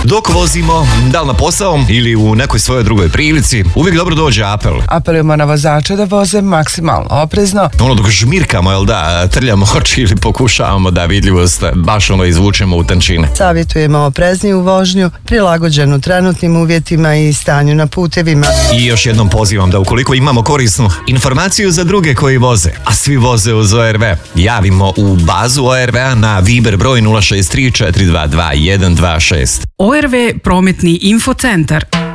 Dok vozimo, da li na posao ili u nekoj svojoj drugoj prilici, uvijek dobro dođe apel. Apelujemo na vozače da voze maksimalno oprezno. Dok žmirkamo, jel da, trljamo oči ili pokušavamo da vidljivost baš izvučemo u tančine. Savjetujemo oprezniju vožnju, prilagođenu trenutnim uvjetima i stanju na putevima. I još jednom pozivam da ukoliko imamo korisnu informaciju za druge koji voze, a svi voze uz ORV, javimo u bazu ORV-a na Viber broj 063 422 126. ORV prometni infocentar.